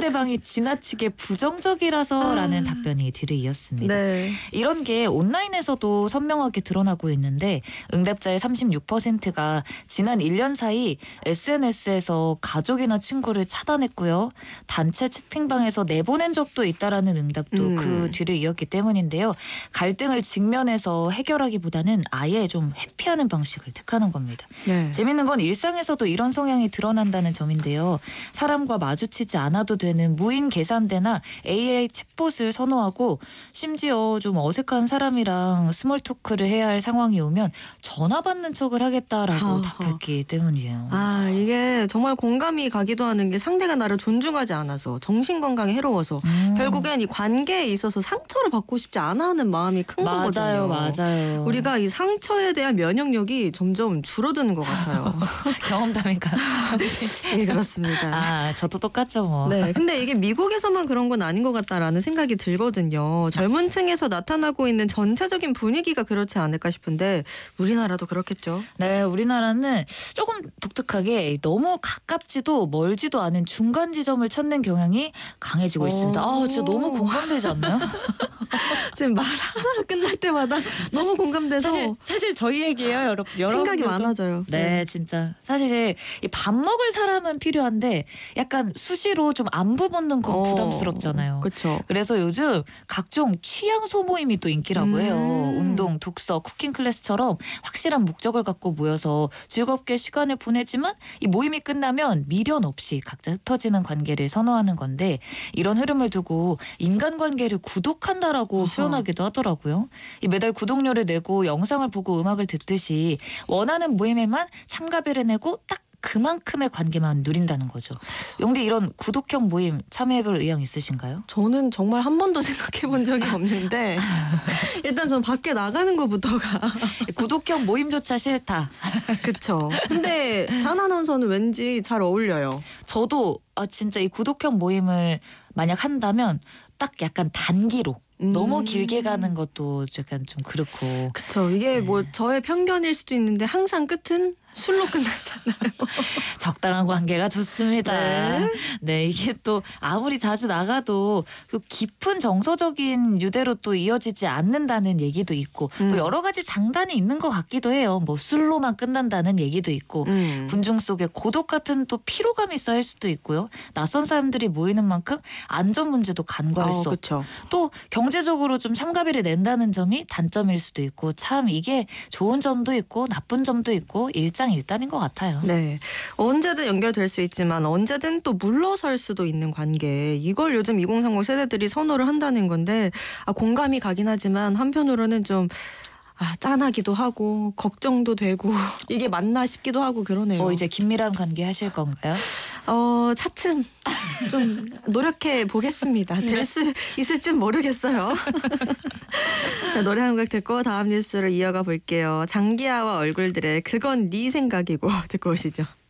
상대방이 지나치게 부정적이라서라는 답변이 뒤를 이었습니다. 네. 이런 게 온라인에서도 선명하게 드러나고 있는데 응답자의 36%가 지난 1년 사이 SNS에서 가족이나 친구를 차단했고요. 단체 채팅방에서 내보낸 적도 있다라는 응답도 그 뒤를 이었기 때문인데요. 갈등을 직면해서 해결하기보다는 아예 좀 회피하는 방식을 택하는 겁니다. 네. 재밌는 건 일상에서도 이런 성향이 드러난다는 점인데요. 사람과 마주치지 않아도 되는 무인 계산대나 AI 챗봇을 선호하고 심지어 좀 어색한 사람이랑 스몰 토크를 해야 할 상황이 오면 전화 받는 척을 하겠다라고 답했기 때문이에요. 이게 정말 공감이 가기도 하는 게 상대가 나를 존중하지 않아서 정신건강에 해로워서 결국엔 이 관계에 있어서 상처를 받고 싶지 않아 하는 마음이 큰 거거든요. 맞아요. 우리가 이 상처에 대한 면역력이 점점 줄어드는 것 같아요. 경험담인가요? 예, 그렇습니다. 저도 똑같죠 뭐. 네, 근데 이게 미국에서만 그런 건 아닌 것 같다라는 생각이 들거든요. 젊은 층에서 나타나고 있는 전체적인 분위기가 그렇지 않을까 싶은데 우리나라도 그렇겠죠? 네, 우리나라는 조금 독특하게 너무 가깝지도 멀지도 않은 중간 지점을 찾는 경향이 강해지고 있습니다. 진짜 너무 공감되지 않나요? 지금 말 하나 끝날 때마다 너무 공감돼서 사실 저희 얘기예요, 여러분. 생각이 많아져요. 네, 진짜 사실 이 밥 먹을 사람은 필요한데 약간 수시로 좀 안부 묻는 건 부담스럽잖아요. 그렇죠. 그래서 요즘 각종 취향 소모임이 또 인기라고 해요. 운동, 독서, 쿠킹 클래스처럼 확실한 목적을 갖고 모여서 즐겁게 시간을 보내지만 이 모임이 끝나면 미련 없이 각자 흩어지는 관계를 선호하는 건데 이런 흐름을 두고 인간관계를 구독한다라고 표현하기도 하더라고요. 이 매달 구독료를 내고 영상을 보고 음악을 듣듯이 원하는 모임에만 참가비를 내고 딱 그만큼의 관계만 누린다는 거죠. 용디 이런 구독형 모임 참여해볼 의향 있으신가요? 저는 정말 한 번도 생각해본 적이 없는데 일단 저는 밖에 나가는 것부터가 구독형 모임조차 싫다. 그쵸. 근데 단 아나운서는 왠지 잘 어울려요. 저도 진짜 이 구독형 모임을 만약 한다면 딱 약간 단기로 너무 길게 가는 것도 약간 좀 그렇고. 그쵸. 이게 뭐 저의 편견일 수도 있는데 항상 끝은 술로 끝나잖아요. 적당한 관계가 좋습니다. 네, 이게 또 아무리 자주 나가도 그 깊은 정서적인 유대로 또 이어지지 않는다는 얘기도 있고 뭐 여러 가지 장단이 있는 것 같기도 해요. 뭐 술로만 끝난다는 얘기도 있고 군중 속에 고독 같은 또 피로감이 쌓일 수도 있고요. 낯선 사람들이 모이는 만큼 안전 문제도 간과할 수 없고 또 경제적으로 좀 참가비를 낸다는 점이 단점일 수도 있고 참 이게 좋은 점도 있고 나쁜 점도 있고 일장일단인 것 같아요. 네, 언제든 연결될 수 있지만 언제든 또 물러설 수도 있는 관계, 이걸 요즘 2030 세대들이 선호를 한다는 건데 공감이 가긴 하지만 한편으로는 좀 짠하기도 하고 걱정도 되고 이게 맞나 싶기도 하고 그러네요. 이제 긴밀한 관계 하실 건가요? 차츰 좀 노력해 보겠습니다. 될 수 있을진 모르겠어요. 노래 한 곡 듣고 다음 뉴스를 이어가 볼게요. 장기하와 얼굴들의 그건 네 생각이고 듣고 오시죠.